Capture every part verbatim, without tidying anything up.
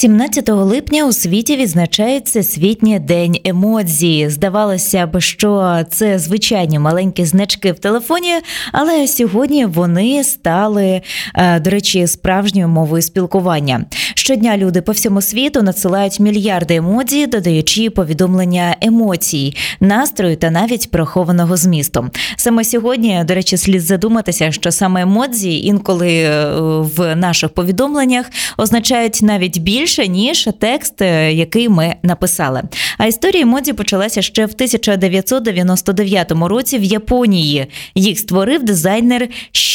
сімнадцятого липня у світі відзначають Всесвітній день емодзі. Здавалося б, що це звичайні маленькі значки в телефоні, але сьогодні вони стали, до речі, справжньою мовою спілкування. Щодня люди по всьому світу надсилають мільярди емодзі, додаючи повідомлення емоцій, настрою та навіть прихованого змісту. Саме сьогодні, до речі, слід задуматися, що саме емодзі інколи в наших повідомленнях означають навіть більше, ніж текст, який ми написали. А історія емодзі почалася ще в тисяча дев'ятсот дев'яносто дев'ятому році в Японії. Їх створив дизайнер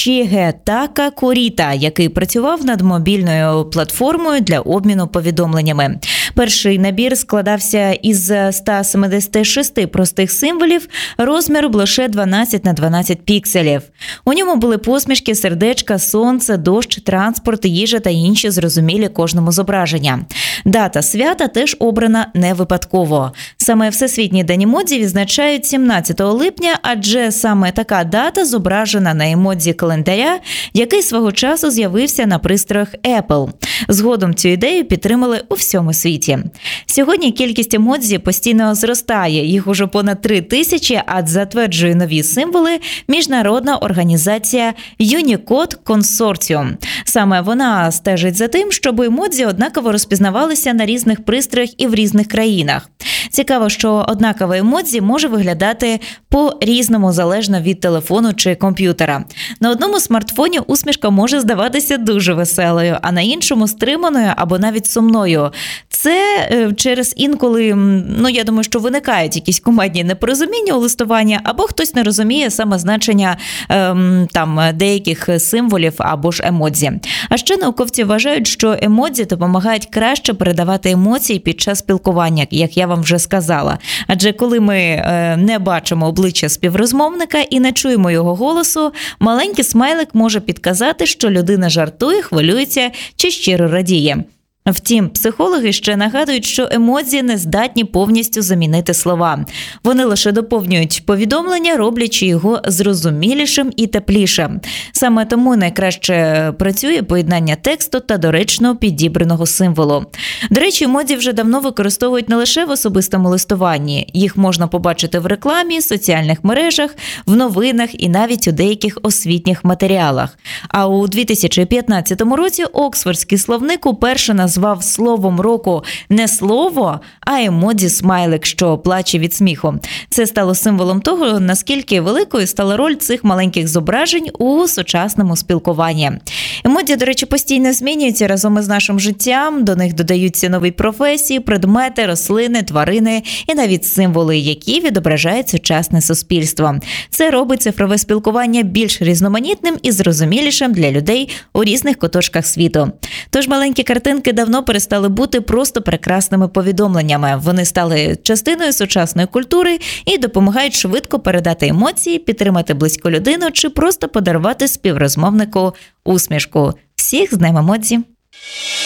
Шігетака Куріта, який працював над мобільною платформою для обміну повідомленнями. Перший набір складався із ста сімдесят шість простих символів розміру лише дванадцять на дванадцять пікселів. У ньому були посмішки, сердечка, сонце, дощ, транспорт, їжа та інші зрозумілі кожному зображення. Дата свята теж обрана не випадково. Саме Всесвітній день емодзі відзначають сімнадцятого липня, адже саме така дата зображена на емодзі календаря, який свого часу з'явився на пристроях Apple. Згодом цю ідею підтримали у всьому світі. Сьогодні кількість емодзі постійно зростає, їх уже понад три тисячі, а затверджує нові символи міжнародна організація Unicode Consortium. Саме вона стежить за тим, щоб емодзі однаково розпізнавалися на різних пристроях і в різних країнах. Цікаво, що однакове емодзі може виглядати по-різному залежно від телефону чи комп'ютера. На одному смартфоні усмішка може здаватися дуже веселою, а на іншому стриманою або навіть сумною. Це через інколи, ну я думаю, що виникають якісь кумедні непорозуміння у листуванні, або хтось не розуміє саме значення ем, там деяких символів або ж емодзі. А ще науковці вважають, що емодзі допомагають краще передавати емоції під час спілкування, як я вам вже сказала. Адже коли ми е, не бачимо обличчя співрозмовника і не чуємо його голосу, маленький смайлик може підказати, що людина жартує, хвилюється чи щиро радіє. Втім, психологи ще нагадують, що емодзі не здатні повністю замінити слова. Вони лише доповнюють повідомлення, роблячи його зрозумілішим і теплішим. Саме тому найкраще працює поєднання тексту та доречно підібраного символу. До речі, емодзі вже давно використовують не лише в особистому листуванні. Їх можна побачити в рекламі, соціальних мережах, в новинах і навіть у деяких освітніх матеріалах. А у дві тисячі п'ятнадцятому році Оксфордський словник уперше назвав назвав словом року не слово, а емодзі-смайлик, що плаче від сміху. Це стало символом того, наскільки великою стала роль цих маленьких зображень у сучасному спілкуванні. Емодзі, до речі, постійно змінюються разом із нашим життям, до них додаються нові професії, предмети, рослини, тварини і навіть символи, які відображають сучасне суспільство. Це робить цифрове спілкування більш різноманітним і зрозумілішим для людей у різних куточках світу. Тож маленькі картинки давно перестали бути просто прекрасними повідомленнями. Вони стали частиною сучасної культури і допомагають швидко передати емоції, підтримати близьку людину чи просто подарувати співрозмовнику усмішку. Всіх з Днем емодзі!